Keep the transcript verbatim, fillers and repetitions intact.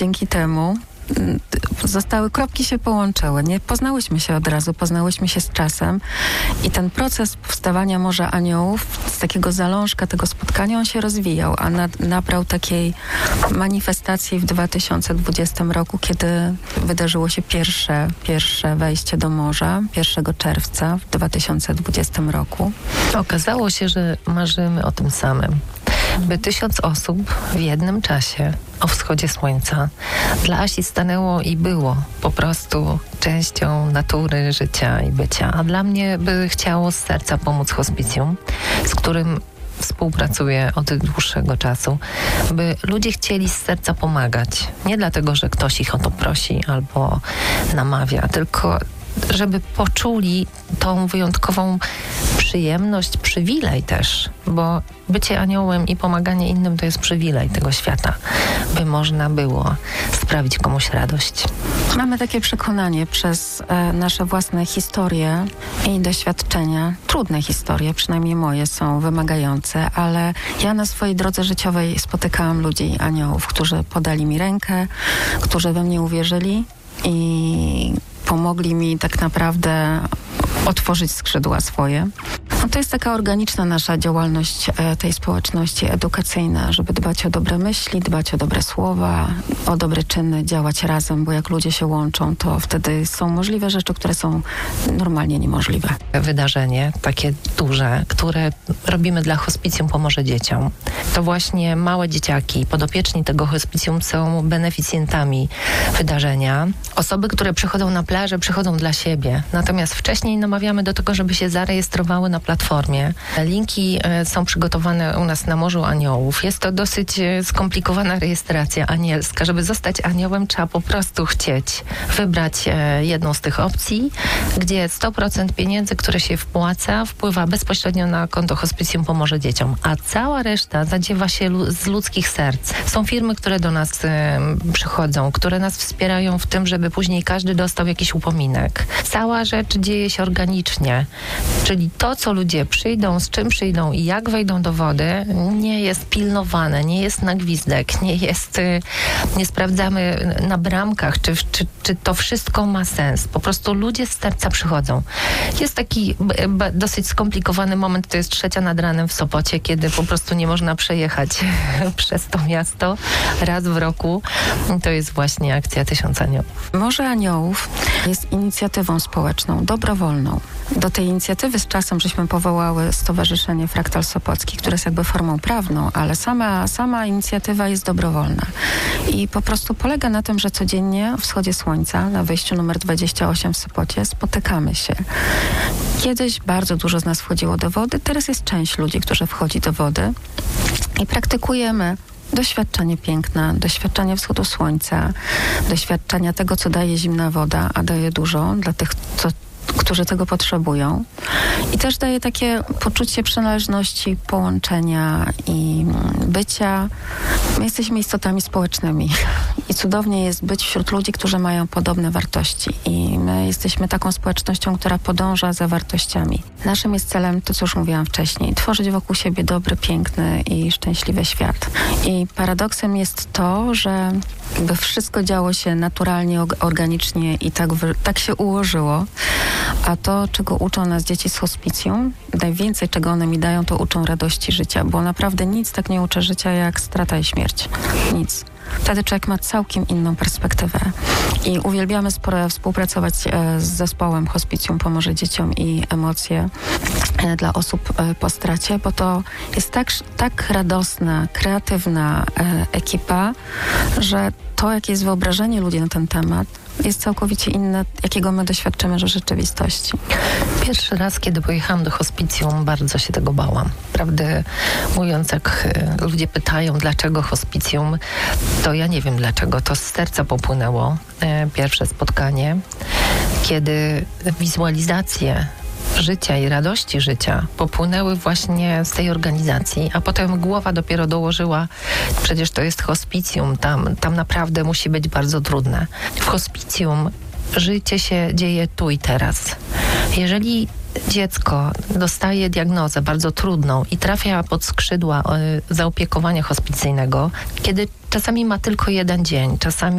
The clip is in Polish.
Dzięki temu zostały, kropki się połączyły. Nie poznałyśmy się od razu, poznałyśmy się z czasem i ten proces powstawania Morza Aniołów, z takiego zalążka tego spotkania, on się rozwijał, a na, nabrał takiej manifestacji w dwa tysiące dwudziestym roku, kiedy wydarzyło się pierwsze, pierwsze wejście do morza, pierwszego czerwca w dwa tysiące dwudziestym roku. Okazało się, że marzymy o tym samym. By tysiąc osób w jednym czasie o wschodzie słońca dla Asi stanęło i było po prostu częścią natury, życia i bycia. A dla mnie by chciało z serca pomóc hospicjum, z którym współpracuję od dłuższego czasu, by ludzie chcieli z serca pomagać. Nie dlatego, że ktoś ich o to prosi albo namawia, tylko żeby poczuli tą wyjątkową przyjemność, przywilej też, bo bycie aniołem i pomaganie innym to jest przywilej tego świata, by można było sprawić komuś radość. Mamy takie przekonanie przez e, nasze własne historie i doświadczenia, trudne historie, przynajmniej moje, są wymagające, ale ja na swojej drodze życiowej spotykałam ludzi, aniołów, którzy podali mi rękę, którzy we mnie uwierzyli i pomogli mi tak naprawdę otworzyć skrzydła swoje. No to jest taka organiczna nasza działalność e, tej społeczności edukacyjna, żeby dbać o dobre myśli, dbać o dobre słowa, o dobre czyny, działać razem, bo jak ludzie się łączą, to wtedy są możliwe rzeczy, które są normalnie niemożliwe. Wydarzenie takie duże, które robimy dla Hospicjum Pomoże Dzieciom. To właśnie małe dzieciaki, podopieczni tego hospicjum są beneficjentami wydarzenia. Osoby, które przychodzą na plażę, przychodzą dla siebie. Natomiast wcześniej namawiamy do tego, żeby się zarejestrowały na platformie. Linki e, są przygotowane u nas na Morzu Aniołów. Jest to dosyć e, skomplikowana rejestracja anielska. Żeby zostać aniołem, trzeba po prostu chcieć wybrać e, jedną z tych opcji, gdzie sto procent pieniędzy, które się wpłaca, wpływa bezpośrednio na konto Hospicjum Pomoże Dzieciom, a cała reszta zadziewa się lu- z ludzkich serc. Są firmy, które do nas e, przychodzą, które nas wspierają w tym, żeby później każdy dostał jakiś upominek. Cała rzecz dzieje się organicznie, czyli to, co ludzie przyjdą, z czym przyjdą i jak wejdą do wody, nie jest pilnowane, nie jest na gwizdek, nie jest, nie sprawdzamy na bramkach, czy, czy, czy to wszystko ma sens. Po prostu ludzie z serca przychodzą. Jest taki b, b, dosyć skomplikowany moment, to jest trzecia nad ranem w Sopocie, kiedy po prostu nie można przejechać przez to miasto raz w roku. To jest właśnie akcja Tysiąc Aniołów. Morze Aniołów jest inicjatywą społeczną, dobrowolną. Do tej inicjatywy z czasem żeśmy powołały Stowarzyszenie Fraktal Sopocki, które jest jakby formą prawną, ale sama, sama inicjatywa jest dobrowolna. I po prostu polega na tym, że codziennie o wschodzie słońca, na wejściu numer dwadzieścia osiem w Sopocie, spotykamy się. Kiedyś bardzo dużo z nas wchodziło do wody, teraz jest część ludzi, którzy wchodzi do wody i praktykujemy doświadczenie piękna, doświadczenie wschodu słońca, doświadczenia tego, co daje zimna woda, a daje dużo dla tych, co którzy tego potrzebują. I też daje takie poczucie przynależności, połączenia i bycia. My jesteśmy istotami społecznymi i cudownie jest być wśród ludzi, którzy mają podobne wartości. I my jesteśmy taką społecznością, która podąża za wartościami. Naszym jest celem, to co już mówiłam wcześniej, tworzyć wokół siebie dobry, piękny i szczęśliwy świat. I paradoksem jest to, że jakby wszystko działo się naturalnie, organicznie i tak, tak się ułożyło. A to, czego uczą nas dzieci z hospicjum, najwięcej czego one mi dają, to uczą radości życia, bo naprawdę nic tak nie uczy życia jak strata i śmierć. Nic. Wtedy człowiek ma całkiem inną perspektywę. I uwielbiamy sporo współpracować e, z zespołem Hospicjum Pomoże Dzieciom i Emocje e, dla osób e, po stracie, bo to jest tak, tak radosna, kreatywna e, ekipa, że to, jakie jest wyobrażenie ludzi na ten temat, jest całkowicie inne, jakiego my doświadczymy że rzeczywistości. Pierwszy raz, kiedy pojechałam do hospicjum, bardzo się tego bałam. Prawdę mówiąc, jak ludzie pytają, dlaczego hospicjum, to ja nie wiem dlaczego. To z serca popłynęło e, pierwsze spotkanie, kiedy wizualizacje życia i radości życia popłynęły właśnie z tej organizacji, a potem głowa dopiero dołożyła, przecież to jest hospicjum, tam, tam naprawdę musi być bardzo trudne. W hospicjum życie się dzieje tu i teraz. Jeżeli dziecko dostaje diagnozę bardzo trudną i trafia pod skrzydła y, zaopiekowania hospicyjnego, kiedy czasami ma tylko jeden dzień, czasami